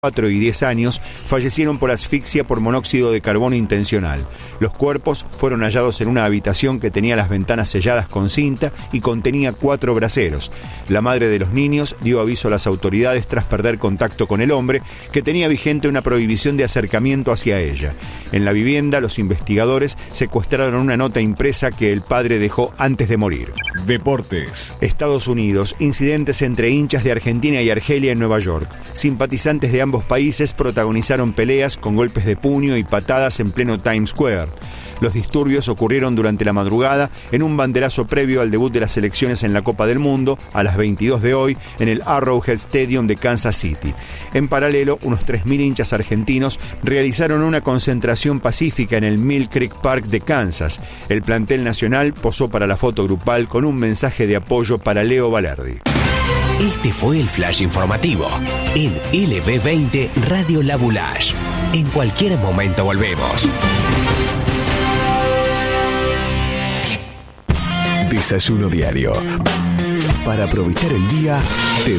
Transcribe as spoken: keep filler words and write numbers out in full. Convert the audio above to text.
cuatro y diez años fallecieron por asfixia por monóxido de carbono intencional. Los cuerpos fueron hallados en una habitación que tenía las ventanas selladas con cinta y contenía cuatro braseros. La madre de los niños dio aviso a las autoridades tras perder contacto con el hombre, que tenía vigente una prohibición de acercamiento hacia ella. En la vivienda, los investigadores secuestraron una nota impresa que el padre dejó antes de morir. Deportes. Estados Unidos. Incidentes entre hinchas de Argentina y Argelia en Nueva York. Simpatizantes de ambos países protagonizaron peleas con golpes de puño y patadas en pleno Times Square. Los disturbios ocurrieron durante la madrugada en un banderazo previo al debut de las selecciones en la Copa del Mundo a las veintidós de hoy en el Arrowhead Stadium de Kansas City. En paralelo, unos tres mil hinchas argentinos realizaron una concentración pacífica en el Mill Creek Park de Kansas. El plantel nacional posó para la foto grupal con un mensaje de apoyo para Leo Valerdi. Este fue el Flash Informativo en L B veinte Radio La Boulaye. En cualquier momento volvemos. Desayuno diario. Para aprovechar el día de